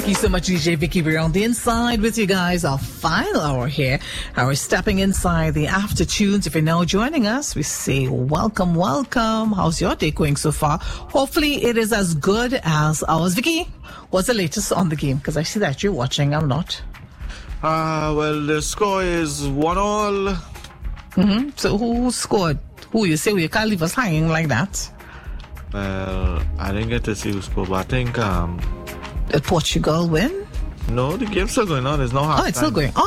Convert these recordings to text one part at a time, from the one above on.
Thank you so much, DJ Vicky. We're on the inside with you guys. Our final hour here. We're stepping inside the after tunes. If you're now joining us, we say welcome, welcome. How's your day going so far? Hopefully it is as good as ours. Vicky, what's the latest on the game? Because I see that you're watching. I'm not. Well, the score is 1-1. So who scored? Who? You say you can't leave us hanging like that. Well, I didn't get to see who scored, but I think Did Portugal win? no, the game's still going on. There's no half. Oh, it's still going.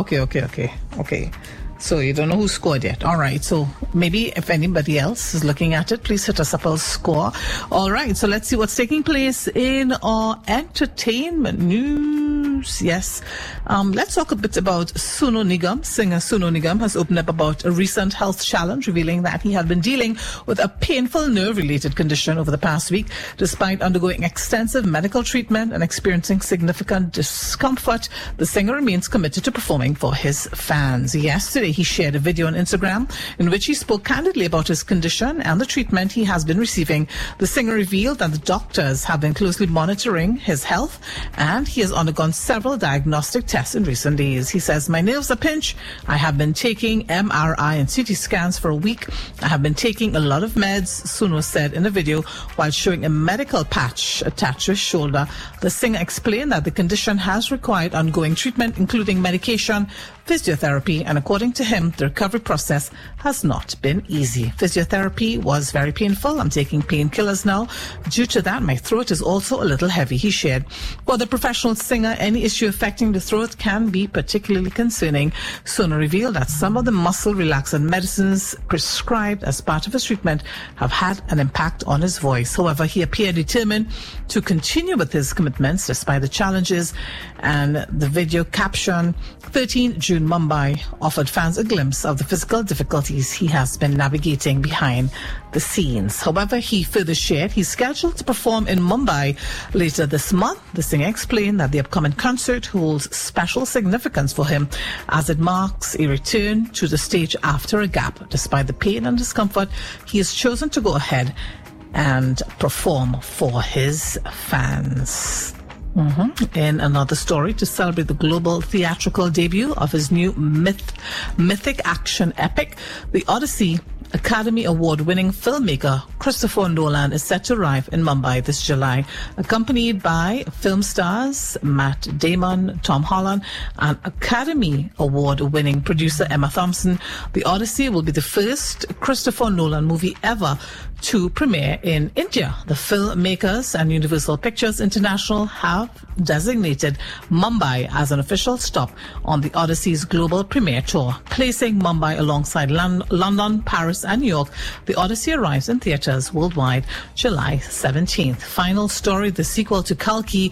Okay. So you don't know who scored yet. All right. So maybe if anybody else is looking at it, please hit us up our score. All right. So let's see what's taking place in our entertainment news. Yes. Let's talk a bit about Sonu Nigam. Singer Sonu Nigam has opened up about a recent health challenge, revealing that he had been dealing with a painful nerve-related condition over the past week. Despite undergoing extensive medical treatment and experiencing significant discomfort, the singer remains committed to performing for his fans. Yesterday, he shared a video on Instagram in which he spoke candidly about his condition and the treatment he has been receiving. The singer revealed that the doctors have been closely monitoring his health and he has undergone several diagnostic tests in recent days. He says, "My nerves are pinched. I have been taking MRI and CT scans for a week. I have been taking a lot of meds," Sonu said in a video while showing a medical patch attached to his shoulder. The singer explained that the condition has required ongoing treatment, including medication, physiotherapy, and according to him, the recovery process has not been easy. Physiotherapy was very painful. I'm taking painkillers now. Due to that, my throat is also a little heavy, he shared. For the professional singer, any issue affecting the throat can be particularly concerning. Sonu revealed that some of the muscle relaxant medicines prescribed as part of his treatment have had an impact on his voice. However, he appeared determined to continue with his commitments despite the challenges, and the video caption, 13 June Mumbai, offered fans a glimpse of the physical difficulties he has been navigating behind the scenes. However, he further shared he's scheduled to perform in Mumbai later this month. The singer explained that the upcoming concert holds special significance for him as it marks a return to the stage after a gap. Despite the pain and discomfort, he has chosen to go ahead and perform for his fans. In another story, to celebrate the global theatrical debut of his new mythic action epic, The Odyssey, Academy Award-winning filmmaker Christopher Nolan is set to arrive in Mumbai this July, accompanied by film stars Matt Damon, Tom Holland, and Academy Award-winning producer Emma Thompson. The Odyssey will be the first Christopher Nolan movie ever to premiere in India. The filmmakers and Universal Pictures International have designated Mumbai as an official stop on the Odyssey's global premiere tour, placing Mumbai alongside London, Paris, and New York. The Odyssey arrives in theaters worldwide July 17th. Final story, the sequel to Kalki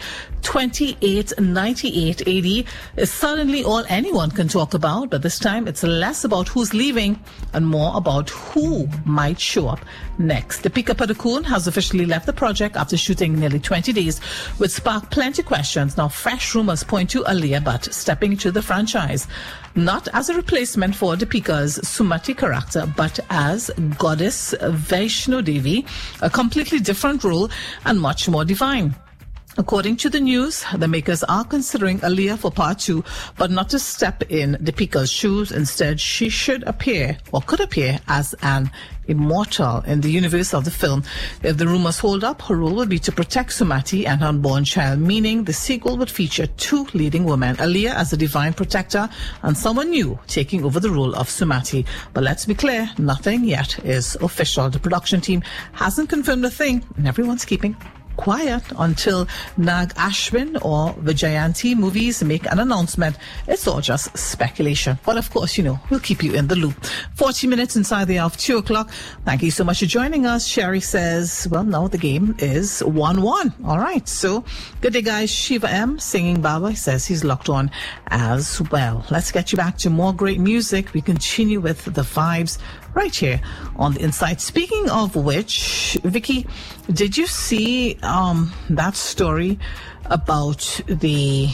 2898 AD is suddenly all anyone can talk about, but this time it's less about who's leaving and more about who might show up next. Deepika Padukone has officially left the project after shooting nearly 20 days, which sparked plenty of questions. Now, fresh rumors point to Alia Bhatt stepping into the franchise, not as a replacement for Deepika's Sumati character, but as goddess Vaishno Devi, a completely different role and much more divine. According to the news, the makers are considering Alia for part 2, but not to step in Deepika's shoes. Instead, she should appear, or could appear, as an immortal in the universe of the film. If the rumors hold up, her role would be to protect Sumati and her unborn child, meaning the sequel would feature 2 leading women, Alia as the divine protector and someone new taking over the role of Sumati. But let's be clear, nothing yet is official. The production team hasn't confirmed a thing, and everyone's keeping quiet until Nag Ashwin or Vijayanti movies make an announcement. It's all just speculation. But of course, we'll keep you in the loop. 40 minutes inside the hour of 2 o'clock. Thank you so much for joining us. Sherry says, well, now the game is 1-1. All right. So good day, guys. Shiva M. singing Baba says he's locked on as well. Let's get you back to more great music. We continue with the vibes right here on the Inside. Speaking of which, Vicky, did you see that story about the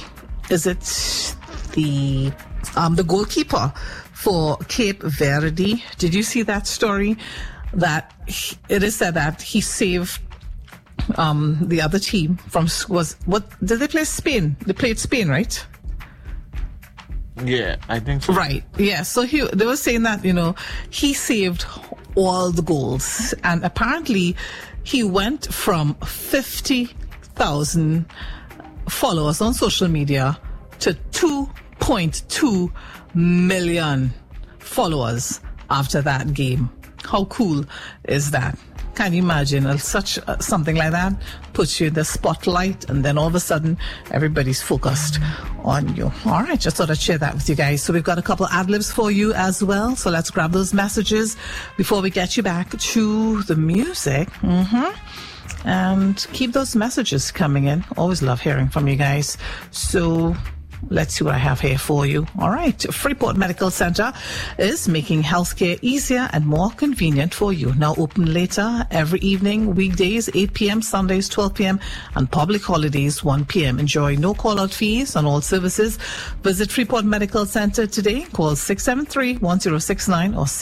goalkeeper for Cape Verde? Did you see that story? That it is said that he saved the other team was what did they play? Spain. They played Spain, right? Yeah, I think so. Right. Yeah. So they were saying that, he saved all the goals. And apparently he went from 50,000 followers on social media to 2.2 million followers after that game. How cool is that? Can you imagine something like that puts you in the spotlight, and then all of a sudden everybody's focused on you? All right, just thought I'd share that with you guys. So we've got a couple ad-libs for you as well. So let's grab those messages before we get you back to the music. And keep those messages coming in. Always love hearing from you guys. So let's see what I have here for you. All right. Freeport Medical Center is making healthcare easier and more convenient for you. Now open later every evening, weekdays 8 p.m., Sundays 12 p.m., and public holidays 1 p.m. Enjoy no call-out fees on all services. Visit Freeport Medical Center today. Call 673-1069 or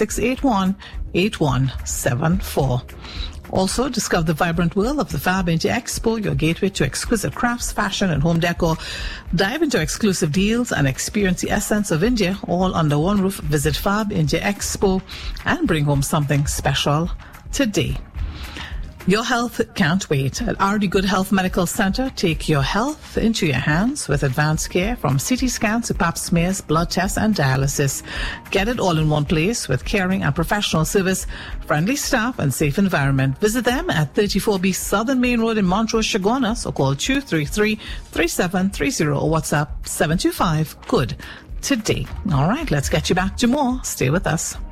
681-8174. Also, discover the vibrant world of the Fab India Expo, your gateway to exquisite crafts, fashion, and home decor. Dive into exclusive deals and experience the essence of India all under one roof. Visit Fab India Expo and bring home something special today. Your health can't wait. At RD Good Health Medical Center, take your health into your hands with advanced care from CT scans to pap smears, blood tests, and dialysis. Get it all in one place with caring and professional service, friendly staff, and safe environment. Visit them at 34B Southern Main Road in Montrose, Chaguanas, or call 233-3730 or WhatsApp 725-GOOD today. All right, let's get you back to more. Stay with us.